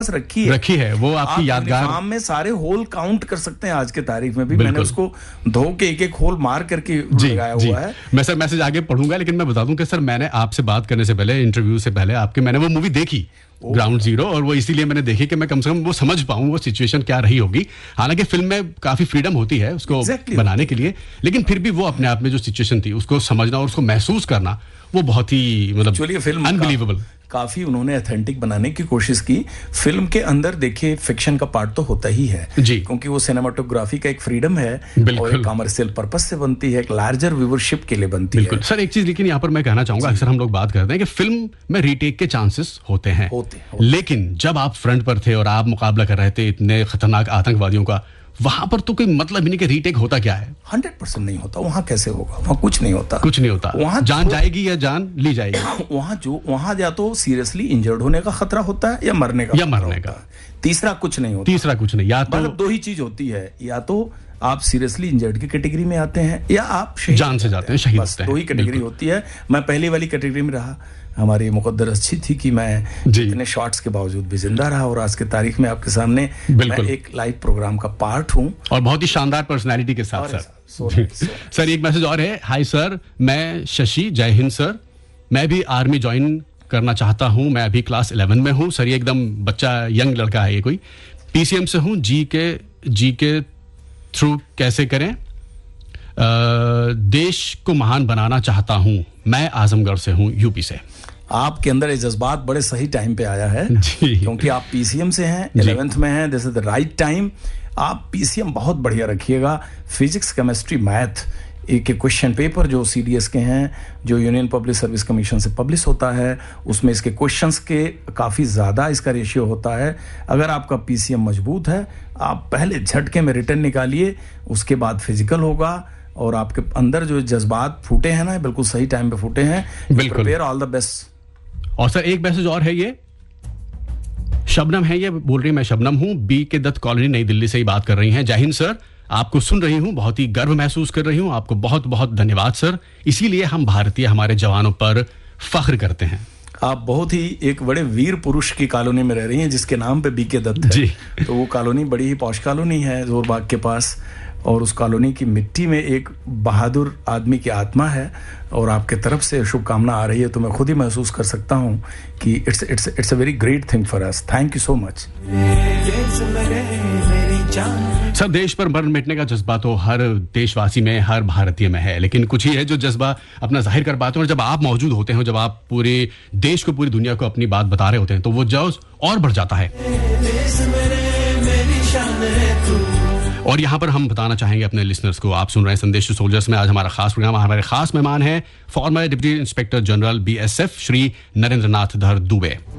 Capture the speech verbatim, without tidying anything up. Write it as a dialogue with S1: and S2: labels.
S1: रखी है
S2: रखी है वो आपकी यादगार।
S1: यूनिफॉर्म में सारे होल काउंट कर सकते हैं। आज के तारीख में भी मैंने उसको धो के एक एक होल मार करके लगाया हुआ है।
S2: मैं सर मैसेज आगे पढ़ूंगा, लेकिन मैं बता दूं कि सर मैंने आपसे बात करने से पहले, इंटरव्यू से पहले आपके, मैंने वो मूवी देखी ग्राउंड जीरो, और वो इसीलिए मैंने देखी कि मैं कम से कम वो समझ पाऊं वो सिचुएशन क्या रही होगी। हालांकि फिल्म में काफी फ्रीडम होती है उसको exactly बनाने के लिए, लेकिन फिर भी वो अपने आप में जो सिचुएशन थी उसको समझना और उसको महसूस करना वो बहुत ही मतलब अनबिलीवेबल।
S1: काफी उन्होंने ऑथेंटिक बनाने की कोशिश की। फिल्म के अंदर देखिए फिक्शन का पार्ट तो होता ही है
S2: जी,
S1: क्योंकि वो सिनेमाटोग्राफी का एक फ्रीडम है और एक कमर्शियल पर्पस से बनती है, एक लार्जर व्यूअरशिप के लिए बनती
S2: है। सर एक चीज लेकिन यहाँ पर मैं कहना चाहूंगा, अक्सर हम लोग बात करते हैं कि फिल्म में रीटेक के चांसेस होते हैं,
S1: होते, होते।
S2: लेकिन जब आप फ्रंट पर थे और आप मुकाबला कर रहे थे इतने खतरनाक आतंकवादियों का, वहां पर तो कोई मतलब ही नहीं कि रीटेक होता क्या है।
S1: हंड्रेड परसेंट नहीं होता। वहां कैसे होगा? वहां कुछ नहीं होता,
S2: कुछ नहीं होता।
S1: वहां
S2: जान जाएगी या जान ली जाएगी।
S1: वहां जो वहां या तो सीरियसली इंजर्ड होने का खतरा होता है या मरने का
S2: या मरने का
S1: तीसरा कुछ नहीं होता।
S2: तीसरा कुछ नहीं, या तो
S1: मतलब दो ही चीज होती है, या तो आप सीरियसली इंजर्ड की कैटेगरी में आते हैं या आप
S2: जान से जाते हैं, शहीद होते हैं।
S1: दो ही कैटेगरी होती है। मैं पहली वाली कैटेगरी में रहा। हमारी मुकद्दर अच्छी थी कि मैं इतने शॉट्स के बावजूद भी जिंदा रहा और आज के तारीख में आपके सामने मैं एक लाइव प्रोग्राम का पार्ट हूं
S2: और बहुत ही शानदार पर्सनैलिटी के साथ। सर
S1: सो सो
S2: सर एक मैसेज और है। हाय सर, मैं शशि, जय हिंद सर, मैं भी आर्मी ज्वाइन करना चाहता हूं। मैं अभी क्लास इलेवन में हूं। सर ये एकदम बच्चा यंग लड़का है ये कोई। पीसीएम से हूं। जी के जी के थ्रू कैसे करें? आ, देश को महान बनाना चाहता हूं। मैं आजमगढ़ से हूं, यूपी से।
S1: आपके अंदर ये जज्बात बड़े सही टाइम पे आया है क्योंकि आप पीसीएम से हैं, इलेवेंथ में हैं। This is the right time. आप पीसीएम बहुत बढ़िया रखिएगा। फिजिक्स, केमिस्ट्री, मैथ एक क्वेश्चन पेपर जो सीडीएस के हैं, जो यूनियन पब्लिक सर्विस कमीशन से पब्लिश होता है, उसमें इसके क्वेश्चंस के काफ़ी ज़्यादा इसका रेशियो होता है। अगर आपका पीसीएम मजबूत है, आप पहले झटके में रिटर्न निकालिए, उसके बाद फिजिकल होगा और आपके अंदर जो जज्बात फूटे हैं ना, बिल्कुल सही टाइम पे फूटे हैं। Prepare, all the best.
S2: और सर एक मैसेज और है, ये शबनम है, ये बोल रही है मैं शबनम हूं, बी के दत्त कॉलोनी, नई दिल्ली से ही बात कर रही हैं। जय हिंद सर, आपको सुन रही हूं, बहुत ही गर्व महसूस कर रही हूं। आपको बहुत बहुत धन्यवाद सर। इसीलिए हम भारतीय हमारे जवानों पर फख्र करते हैं।
S1: आप बहुत ही एक बड़े वीर पुरुष की कॉलोनी में रह रही हैं जिसके नाम पे बी के दत्त है
S2: जी।
S1: तो वो कॉलोनी बड़ी ही पौश कॉलोनी है जोरबाग के पास, और उस कॉलोनी की मिट्टी में एक बहादुर आदमी की आत्मा है और आपके तरफ से शुभकामना आ रही है, तो मैं खुद ही महसूस कर सकता हूं कि it's it's it's a very great thing for us. Thank you so much.
S2: Sir देश पर मरण मिटने का जज्बा तो हर देशवासी में, हर भारतीय में है, लेकिन कुछ ही है जो जज्बा अपना जाहिर कर पाते हैं। और जब आप मौजूद होते हैं, जब आप पूरे देश को, पूरी दुनिया को अपनी बात बता रहे होते हैं, तो वो जोश और बढ़ जाता है। और यहाँ पर हम बताना चाहेंगे अपने लिसनर्स को, आप सुन रहे हैं संदेश टू सोल्जर्स में। आज हमारा खास प्रोग्राम, हमारे खास मेहमान हैं farmer deputy inspector general BSF Shri Narendra नाथ धर दुबे।